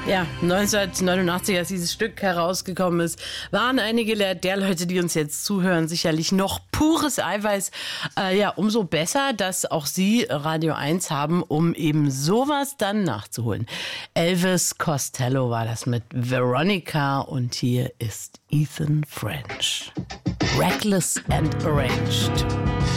Ja, 1989, als dieses Stück herausgekommen ist, waren einige der Leute, die uns jetzt zuhören, sicherlich noch pures Eiweiß. Umso besser, dass auch Sie Radio 1 haben, um eben sowas dann nachzuholen. Elvis Costello war das mit Veronica und hier ist Ethan French. Reckless and Arranged.